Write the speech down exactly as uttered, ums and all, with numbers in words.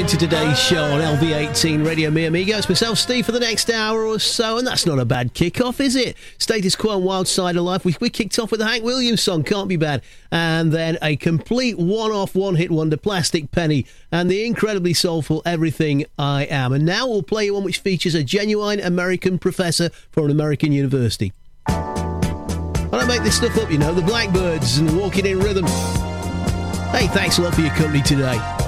to today's show on L V eighteen Radio Me Amigos. Myself, Steve, for the next hour or so, and that's not a bad kick-off, is it? Status Quo and Wild Side of Life. We, we kicked off with the Hank Williams song, Can't Be Bad, and then a complete one-off, one-hit wonder, Plastic Penny, and the incredibly soulful Everything I Am. And now we'll play you one which features a genuine American professor from an American university. I don't make this stuff up, you know, the Blackbirds and Walking in Rhythm. Hey, thanks a lot for your company today.